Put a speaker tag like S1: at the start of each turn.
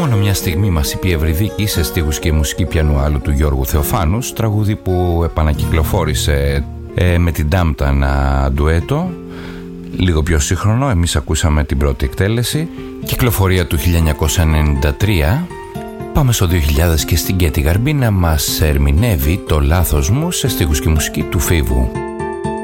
S1: μόνο μια στιγμή μας είπε η Ευρυδίκη σε στίχους και μουσική πιανουάλου του Γιώργου Θεοφάνους, τραγούδι που επανακυκλοφόρησε με την Ντάμπτα ένα ντουέτο, λίγο πιο σύγχρονο. Εμείς ακούσαμε την πρώτη εκτέλεση, κυκλοφορία του 1993. Πάμε στο 2000 και στην Κέτη Γαρμπή να μας ερμηνεύει το λάθος μου σε στίχους και μουσική του Φίβου.